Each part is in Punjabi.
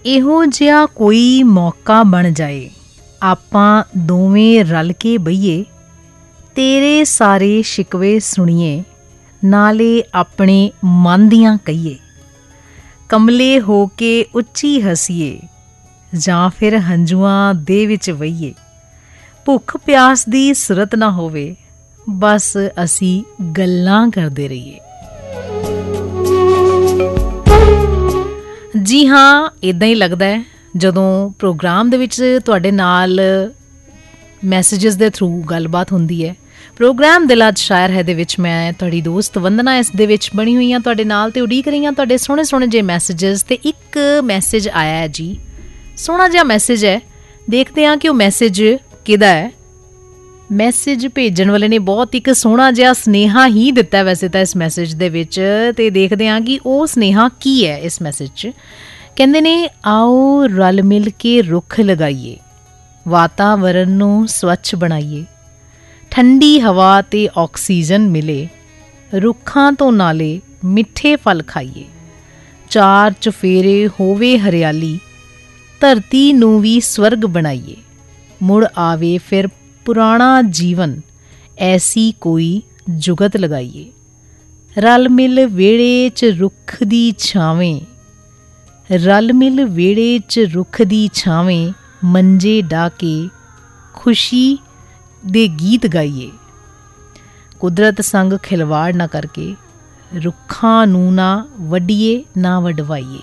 ਇਹੋ ਜਿਹਾ ਕੋਈ ਮੌਕਾ ਬਣ ਜਾਏ, ਆਪਾਂ ਦੋਵੇਂ ਰਲ ਕੇ ਬਈਏ, ਤੇਰੇ ਸਾਰੇ ਸ਼ਿਕਵੇ ਸੁਣੀਏ, ਨਾਲੇ ਆਪਣੇ ਮਨ ਦੀਆਂ ਕਹੀਏ। ਕਮਲੇ ਹੋ ਕੇ ਉੱਚੀ ਹੱਸੀਏ, ਜਾਂ ਫਿਰ ਹੰਝੂਆਂ ਦੇ ਵਿੱਚ ਵਹੀਏ। ਭੁੱਖ ਪਿਆਸ ਦੀ ਸੁਰਤ ਨਾ ਹੋਵੇ, ਬਸ ਅਸੀਂ ਗੱਲਾਂ ਕਰਦੇ ਰਹੀਏ। ਜੀ ਹਾਂ, ਇੱਦਾਂ ਹੀ ਲੱਗਦਾ ਹੈ ਜਦੋਂ ਪ੍ਰੋਗਰਾਮ ਦੇ ਵਿੱਚ ਤੁਹਾਡੇ ਨਾਲ ਮੈਸੇਜਿਸ ਦੇ ਥਰੂ ਗੱਲਬਾਤ ਹੁੰਦੀ ਹੈ। ਪ੍ਰੋਗਰਾਮ ਦਿਲ ਅੱਜ ਸ਼ਾਇਰ ਹੈ ਦੇ ਵਿੱਚ ਮੈਂ ਤੁਹਾਡੀ ਦੋਸਤ ਵੰਦਨਾ ਇਸ ਦੇ ਵਿੱਚ ਬਣੀ ਹੋਈ ਹਾਂ ਤੁਹਾਡੇ ਨਾਲ, ਅਤੇ ਉਡੀਕ ਰਹੀ ਹਾਂ ਤੁਹਾਡੇ ਸੋਹਣੇ ਸੋਹਣੇ ਜਿਹੇ ਮੈਸੇਜਿਸ। ਅਤੇ ਇੱਕ ਮੈਸੇਜ ਆਇਆ ਹੈ ਜੀ, ਸੋਹਣਾ ਜਿਹਾ ਮੈਸੇਜ ਹੈ। ਦੇਖਦੇ ਹਾਂ ਕਿ ਉਹ ਮੈਸੇਜ ਕਿਹਦਾ ਹੈ। ਮੈਸੇਜ ਭੇਜਣ ਵਾਲੇ ਨੇ ਬਹੁਤ ਇੱਕ ਸੋਹਣਾ ਜਿਹਾ ਸੁਨੇਹਾ ਹੀ ਦਿੱਤਾ ਵੈਸੇ ਤਾਂ ਇਸ ਮੈਸੇਜ ਦੇ ਵਿੱਚ, ਅਤੇ ਦੇਖਦੇ ਹਾਂ ਕਿ ਉਹ ਸੁਨੇਹਾ ਕੀ ਹੈ ਇਸ ਮੈਸੇਜ 'ਚ। ਕਹਿੰਦੇ ਨੇ, ਆਓ ਰਲ ਮਿਲ ਕੇ ਰੁੱਖ ਲਗਾਈਏ, ਵਾਤਾਵਰਨ ਨੂੰ ਸਵੱਛ ਬਣਾਈਏ, ਠੰਡੀ ਹਵਾ ਅਤੇ ਆਕਸੀਜਨ ਮਿਲੇ, ਰੁੱਖਾਂ ਤੋਂ ਨਾਲੇ ਮਿੱਠੇ ਫਲ ਖਾਈਏ, ਚਾਰ ਚੁਫੇਰੇ ਹੋਵੇ ਹਰਿਆਲੀ, ਧਰਤੀ ਨੂੰ ਵੀ ਸਵਰਗ ਬਣਾਈਏ, ਮੁੜ ਆਵੇ ਫਿਰ ਪੁਰਾਣਾ ਜੀਵਨ, ਐਸੀ ਕੋਈ ਜੁਗਤ ਲਗਾਈਏ, ਰਲ ਮਿਲ ਵਿਹੜੇ 'ਚ ਰੁੱਖ ਦੀ ਛਾਵੇਂ, ਰਲ ਮਿਲ ਵਿਹੜੇ 'ਚ ਰੁੱਖ ਦੀ ਛਾਵੇਂ, ਮੰਜੇ ਡਾਹ ਕੇ ਖੁਸ਼ੀ ਦੇ ਗੀਤ ਗਾਈਏ, ਕੁਦਰਤ ਸੰਗ ਖਿਲਵਾੜ ਨਾ ਕਰਕੇ, ਰੁੱਖਾਂ ਨੂੰ ਨਾ ਵੱਢੀਏ ਨਾ ਵਢਵਾਈਏ,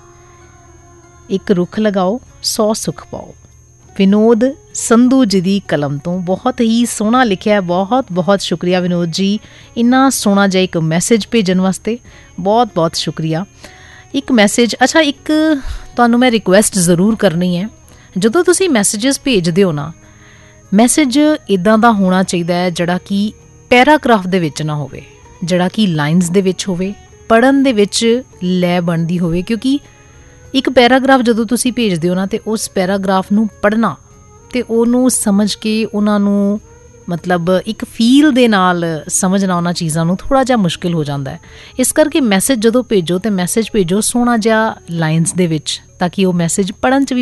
ਇੱਕ ਰੁੱਖ ਲਗਾਓ 100 ਸੁੱਖ ਪਾਓ। ਵਿਨੋਦ ਸੰਧੂ ਜੀ ਦੀ ਕਲਮ ਤੋਂ। ਬਹੁਤ ਹੀ ਸੋਹਣਾ ਲਿਖਿਆ, ਬਹੁਤ ਬਹੁਤ ਸ਼ੁਕਰੀਆ ਵਿਨੋਦ ਜੀ, ਇੰਨਾ ਸੋਹਣਾ ਜਿਹਾ ਇੱਕ ਮੈਸੇਜ ਭੇਜਣ ਵਾਸਤੇ ਬਹੁਤ ਬਹੁਤ ਸ਼ੁਕਰੀਆ। ਇੱਕ ਮੈਸੇਜ, ਅੱਛਾ ਇੱਕ ਤੁਹਾਨੂੰ ਮੈਂ ਰਿਕੁਐਸਟ ਜ਼ਰੂਰ ਕਰਨੀ ਹੈ, ਜਦੋਂ ਤੁਸੀਂ ਮੈਸੇਜਿਸ ਭੇਜਦੇ ਹੋ ਨਾ, ਮੈਸੇਜ ਇੱਦਾਂ ਦਾ ਹੋਣਾ ਚਾਹੀਦਾ ਹੈ ਜਿਹੜਾ ਕਿ ਪੈਰਾਗ੍ਰਾਫ ਦੇ ਵਿੱਚ ਨਾ ਹੋਵੇ, ਜਿਹੜਾ ਕਿ ਲਾਈਨਸ ਦੇ ਵਿੱਚ ਹੋਵੇ, ਪੜ੍ਹਨ ਦੇ ਵਿੱਚ ਲੈ ਬਣਦੀ ਹੋਵੇ। ਕਿਉਂਕਿ ਇੱਕ ਪੈਰਾਗ੍ਰਾਫ ਜਦੋਂ ਤੁਸੀਂ ਭੇਜਦੇ ਹੋ ਨਾ, ਅਤੇ ਉਸ ਪੈਰਾਗ੍ਰਾਫ ਨੂੰ ਪੜ੍ਹਨਾ ਅਤੇ ਉਹਨੂੰ ਸਮਝ ਕੇ ਉਹਨਾਂ ਨੂੰ ਮਤਲਬ ਇੱਕ ਫੀਲ ਦੇ ਨਾਲ ਸਮਝਣਾ ਉਹਨਾਂ ਚੀਜ਼ਾਂ ਨੂੰ ਥੋੜ੍ਹਾ ਜਿਹਾ ਮੁਸ਼ਕਿਲ ਹੋ ਜਾਂਦਾ ਹੈ। ਇਸ ਕਰਕੇ ਮੈਸੇਜ ਜਦੋਂ ਭੇਜੋ ਤਾਂ ਮੈਸੇਜ ਭੇਜੋ ਸੋਹਣਾ ਜਿਹਾ ਲਾਈਨਸ ਦੇ ਵਿੱਚ, ਤਾਂ ਕਿ ਉਹ ਮੈਸੇਜ ਪੜ੍ਹਨ 'ਚ ਵੀ